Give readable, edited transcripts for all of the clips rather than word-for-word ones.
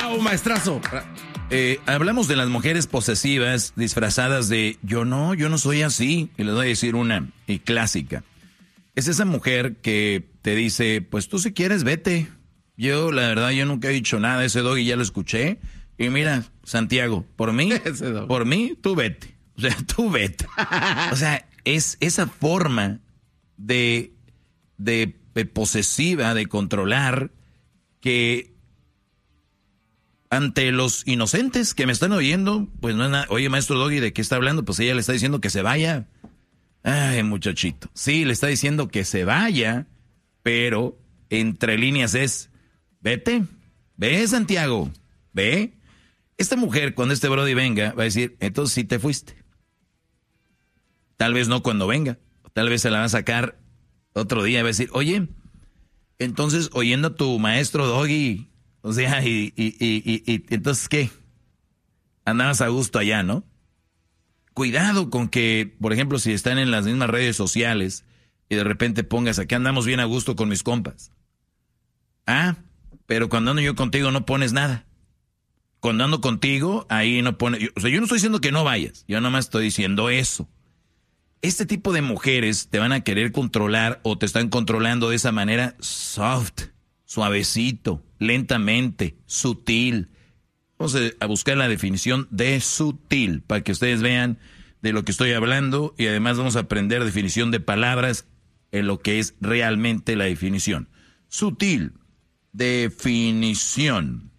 ¡Bravo, maestrazo! Hablamos de las mujeres posesivas disfrazadas de yo no soy así. Y les voy a decir una clásica. Es esa mujer que te dice, pues tú si quieres vete. Yo, la verdad, yo nunca he dicho nada. Ese Doggy ya lo escuché. Y mira, Santiago, por mí, tú vete. O sea, tú vete. O sea, es esa forma de posesiva, de controlar, que ante los inocentes que me están oyendo, pues no es nada. Oye, maestro Doggy, ¿de qué está hablando? Pues ella le está diciendo que se vaya. Ay, muchachito. Sí, le está diciendo que se vaya, pero entre líneas es, vete, ve, Santiago, ve. Esta mujer, cuando este brody venga, va a decir, entonces sí te fuiste. Tal vez no cuando venga, tal vez se la va a sacar otro día y va a decir, oye, entonces oyendo a tu maestro Doggy, o sea, y entonces, ¿qué? Andabas a gusto allá, ¿no? Cuidado con que, por ejemplo, si están en las mismas redes sociales y de repente pongas, aquí andamos bien a gusto con mis compas. Ah, pero cuando ando yo contigo no pones nada. Cuando ando contigo, ahí no pones... O sea, yo no estoy diciendo que no vayas, yo nomás estoy diciendo eso. Este tipo de mujeres te van a querer controlar o te están controlando de esa manera soft, suavecito, lentamente, sutil. Vamos a buscar la definición de sutil para que ustedes vean de lo que estoy hablando y además vamos a aprender definición de palabras en lo que es realmente la definición. Sutil, definición.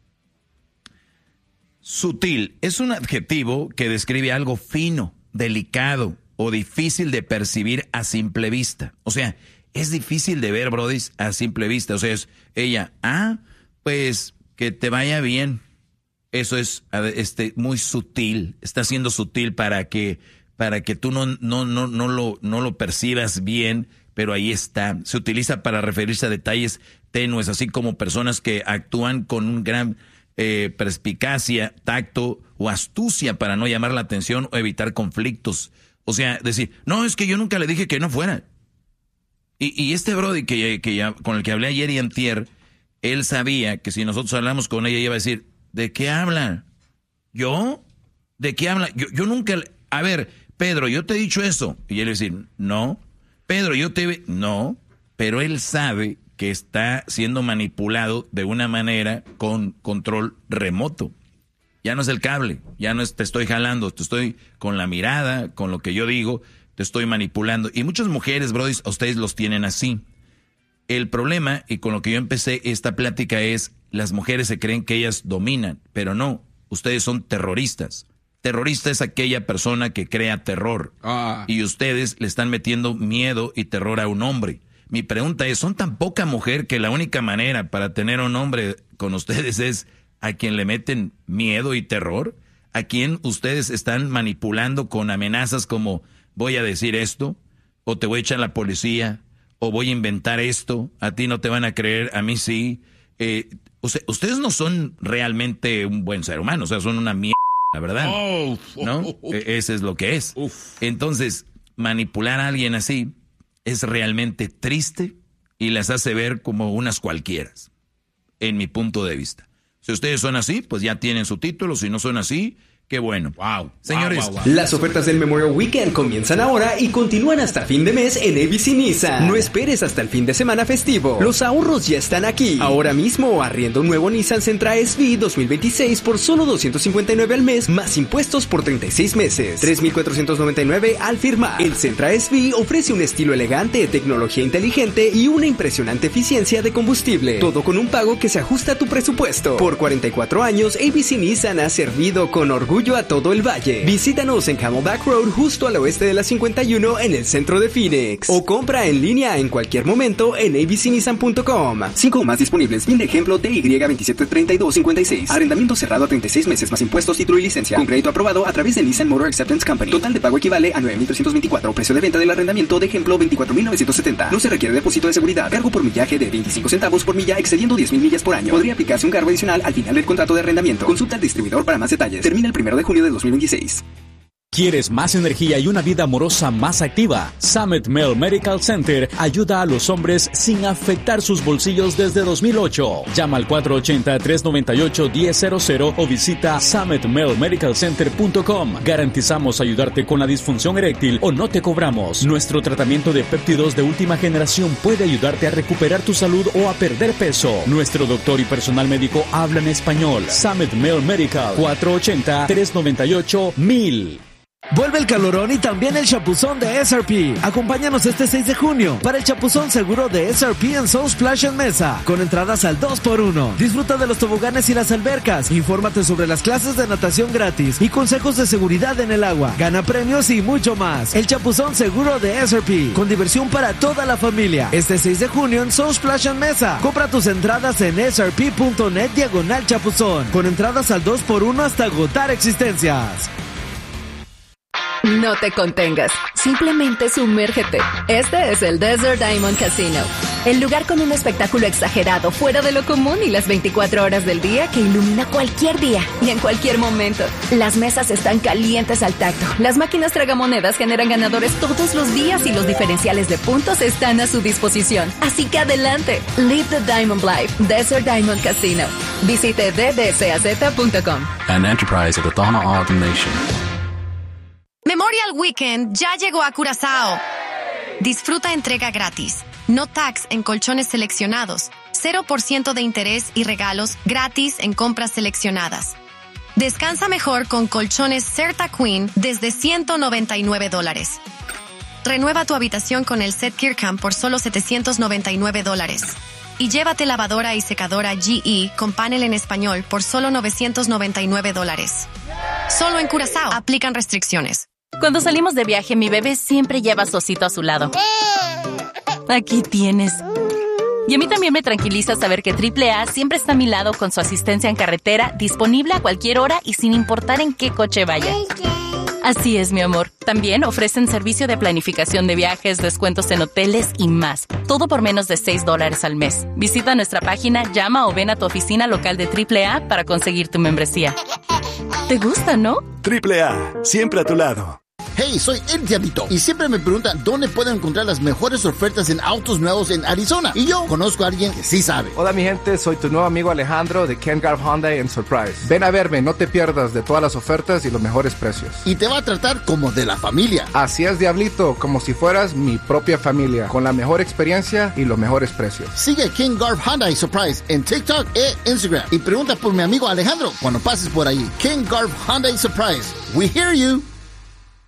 Sutil es un adjetivo que describe algo fino, delicado o difícil de percibir a simple vista. O sea, es difícil de ver, brody, a simple vista. O sea, es ella, pues que te vaya bien. Eso es muy sutil. Está siendo sutil para que tú no lo percibas bien, pero ahí está. Se utiliza para referirse a detalles tenues, así como personas que actúan con un gran perspicacia, tacto o astucia para no llamar la atención o evitar conflictos. O sea, decir, no, es que yo nunca le dije que no fuera. Y este brody con el que hablé ayer y antier, él sabía que si nosotros hablamos con ella, ella iba a decir, ¿de qué habla? ¿Yo? ¿De qué habla? Yo nunca... A ver, Pedro, yo te he dicho eso. Y él iba a decir, no. Pedro, no. Pero él sabe que está siendo manipulado de una manera con control remoto. Ya no es el cable, ya no es te estoy jalando, te estoy con la mirada, con lo que yo digo, te estoy manipulando. Y muchas mujeres, brody, a ustedes los tienen así. El problema, y con lo que yo empecé esta plática, es las mujeres se creen que ellas dominan, pero no, ustedes son terroristas. Terrorista es aquella persona que crea terror. Y ustedes le están metiendo miedo y terror a un hombre. Mi pregunta es, ¿son tan poca mujer que la única manera para tener a un hombre con ustedes es a quien le meten miedo y terror? ¿A quien ustedes están manipulando con amenazas como voy a decir esto? ¿O te voy a echar a la policía? ¿O voy a inventar esto? ¿A ti no te van a creer? ¿A mí sí? Ustedes no son realmente un buen ser humano, o sea, son una mierda, la verdad. ¿No? Ese es lo que es. Entonces, manipular a alguien así es realmente triste y las hace ver como unas cualquieras, en mi punto de vista. Si ustedes son así, pues ya tienen su título. Si no son así, qué bueno. Wow. Señores, las ofertas del Memorial Weekend comienzan ahora y continúan hasta fin de mes en ABC Nissan. No esperes hasta el fin de semana festivo. Los ahorros ya están aquí. Ahora mismo arriendo un nuevo Nissan Sentra SV 2026 por solo $259 al mes, más impuestos por 36 meses. $3,499 al firmar. El Sentra SV ofrece un estilo elegante, tecnología inteligente y una impresionante eficiencia de combustible. Todo con un pago que se ajusta a tu presupuesto. Por 44 años, ABC Nissan ha servido con orgullo a todo el valle. Visítanos en Camelback Road, justo al oeste de la 51 en el centro de Phoenix. O compra en línea en cualquier momento en abcnissan.com. 5 más disponibles. Fin de ejemplo TY273256. Arrendamiento cerrado a 36 meses más impuestos, título y licencia. Con crédito aprobado a través de Nissan Motor Acceptance Company. Total de pago equivale a $9,324. Precio de venta del arrendamiento de ejemplo $24,970. No se requiere depósito de seguridad. Cargo por millaje de 25 centavos por milla excediendo 10,000 millas por año. Podría aplicarse un cargo adicional al final del contrato de arrendamiento. Consulta al distribuidor para más detalles. Termina el 1 de junio de 2026. ¿Quieres más energía y una vida amorosa más activa? Summit Male Medical Center ayuda a los hombres sin afectar sus bolsillos desde 2008. Llama al 480-398-1000 o visita summitmalemedicalcenter.com. Garantizamos ayudarte con la disfunción eréctil o no te cobramos. Nuestro tratamiento de péptidos de última generación puede ayudarte a recuperar tu salud o a perder peso. Nuestro doctor y personal médico hablan español. Summit Male Medical, 480-398-1000. Vuelve el calorón y también el chapuzón de SRP. Acompáñanos este 6 de junio para el chapuzón seguro de SRP en Soul Splash en Mesa, con entradas al 2x1. Disfruta de los toboganes y las albercas. Infórmate sobre las clases de natación gratis y consejos de seguridad en el agua. Gana premios y mucho más. El chapuzón seguro de SRP, con diversión para toda la familia. Este 6 de junio en Soul Splash en Mesa. Compra tus entradas en srp.net/chapuzón, con entradas al 2x1 hasta agotar existencias. No te contengas, simplemente sumérgete. Este es el Desert Diamond Casino, el lugar con un espectáculo exagerado, fuera de lo común y las 24 horas del día que ilumina cualquier día y en cualquier momento. Las mesas están calientes al tacto, las máquinas tragamonedas generan ganadores todos los días y los diferenciales de puntos están a su disposición. Así que adelante, live the Diamond Life, Desert Diamond Casino. Visite ddcaz.com. An enterprise of the Tohono O'odham Nation. Memorial Weekend ya llegó a Curazao. Disfruta entrega gratis, no tax en colchones seleccionados, 0% de interés y regalos gratis en compras seleccionadas. Descansa mejor con colchones Certa Queen desde $199. Renueva tu habitación con el set Kirkham por solo $799. Y llévate lavadora y secadora GE con panel en español por solo $999. Solo en Curazao. Aplican restricciones. Cuando salimos de viaje, mi bebé siempre lleva a su osito a su lado. Aquí tienes. Y a mí también me tranquiliza saber que AAA siempre está a mi lado con su asistencia en carretera, disponible a cualquier hora y sin importar en qué coche vaya. Así es, mi amor. También ofrecen servicio de planificación de viajes, descuentos en hoteles y más. Todo por menos de $6 al mes. Visita nuestra página, llama o ven a tu oficina local de AAA para conseguir tu membresía. ¿Te gusta, no? AAA, siempre a tu lado. Hey, soy El Diablito y siempre me preguntan dónde puedo encontrar las mejores ofertas en autos nuevos en Arizona. Y yo conozco a alguien que sí sabe. Hola mi gente, soy tu nuevo amigo Alejandro de Ken Garff Hyundai en Surprise. Ven a verme, no te pierdas de todas las ofertas y los mejores precios. Y te va a tratar como de la familia. Así es, Diablito, como si fueras mi propia familia, con la mejor experiencia y los mejores precios. Sigue Ken Garff Hyundai Surprise en TikTok e Instagram y pregunta por mi amigo Alejandro cuando pases por ahí. Ken Garff Hyundai Surprise. We hear you.